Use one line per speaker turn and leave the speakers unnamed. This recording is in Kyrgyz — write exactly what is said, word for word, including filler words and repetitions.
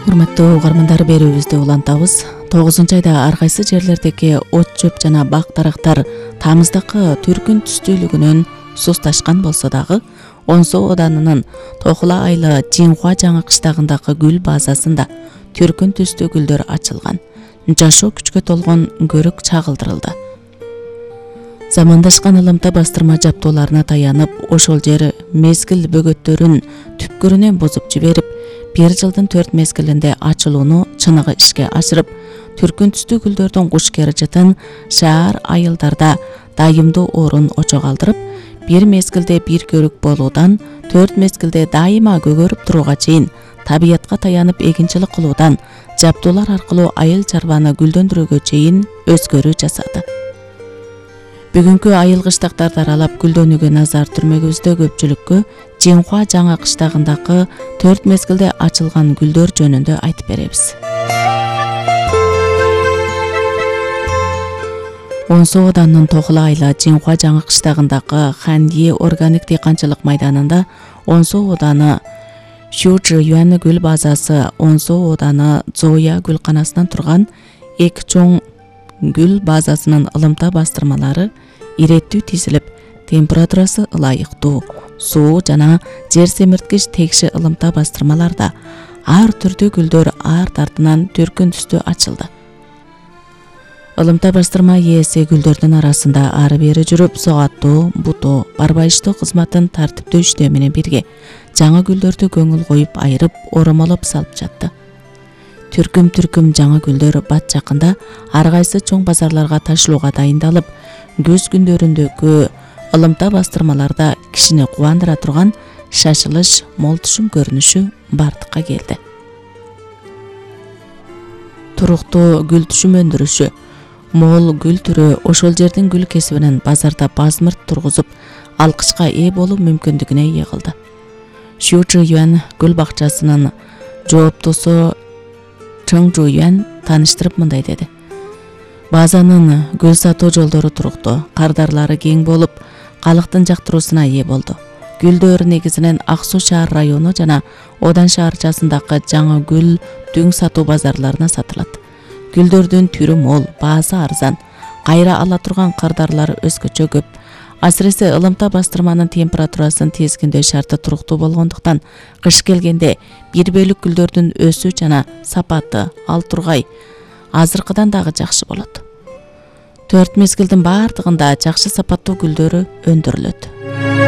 Урматтуу угармандар, берүүбүздү улантабыз. тогузунчу айда ар кайсы жерлердеги от чөп жана бак дарактар тамыздыкы түркүн түстүүлүгүнөн сусташкан болсо дагы, Онсо оданынын Тохула айлы Жинхуа жаңы кыштагындагы гүл базасында түркүн түстүү гүлдөр ачылган. Жашоо күчкө толгон көрүк чагылдырылды. Замандашкан ылымта бастырма жаптооларына таянып, ошол жер мезгил бөгөттөрүн түпкүрүнөн бузуп жиберип, бир жылдын төрт мезгилинде ачылууну чыныгы ишке ашырып, түркүн түстүү гүлдөрдүн куш кережетін шаар айылдарда дайымдуу орун очо калтырып, бир мезгилде бир көрүк болуудан төрт мезгилде дайыма көгөрүп турууга чейин табиятка таянып эгинчилик кылуудан жаптоолар аркылуу айыл чарбаны гүлдөндүрүүгө чейин өзгөрүү жасады. Бүгүнкү айыл кыштактарды аралап гүлдөнүүгө назар түрмөгүбүздө көпчүлүккө Жинхуа жаңы кыштагындагы төрт мезгилде ачылган гүлдөр жөнүндө айтып беребиз. Онсо оданынын Тохула айлы Жинхуа жаңы кыштагындагы Ханьи органик дыйканчылык майданында Онсо оданы Шужи Юань гүл базасы, Онсо оданы Зоя гүлканасынан турган эки чоң гүл базасынын ылымта бастырмалары иреттүү тизилип, температурасы ылайыктуу, суу жана жер семирткич текши ылымта бастырмаларда ар түрдүү гүлдөр арт артынан түркүн түстүү ачылды. Ылымта бастырма ээси гүлдөрдүн арасында ары бери жүрүп, согаттоо, бутоо, барбайыштоо кызматын тартиптүү иштөө менен бирге жаңы гүлдөрдү көңүл коюп айырып, оромолоп салып жатты. Түркүм-түркүм жаңы гүлдөр бат жакында ар кайсы чоң базарларга ташылууга дайындалып, көз күндөрүндөгү ылымта бастырмаларда кишини кубандыра турган шашылыш, мол түшүм көрүнүшү бардыкка келди. Туруктуу гүл түшүм өндүрүшү, мол гүл түрү ошол жердин гүл кесибинин базарда базмырт тургузуп, алкычка ээ болуу мүмкүндүгүнө ээ кылды. Шужи Юань гүл бакчасынын жооптусу Чың Жуюань тааныштырып мындай деди. Базанын гүл сатуу жолдору туруктуу, кардарлары кең болуп, калктын жактыруусуна ээ болду. Гүлдөр негизинен Ак Суу шаар району жана Одан шаарчасындагы жаңы гүл дүң сатуу базарларына сатылат. Гүлдөрдүн түрү мол, баасы арзан, кайра ала турган кардарлары өзгөчө көп. Асыресе ылымта бастырманын температурасын тезгиндөө шарты туруктуу болгондуктан, кыш келгенде бир бөлүк гүлдөрдүн өсүү жана сапаты ал тургай азыркыдан дагы жакшы болот. Төрт мезгилдин бардыгында жакшы сапаттуу гүлдөрү өндүрүлөт.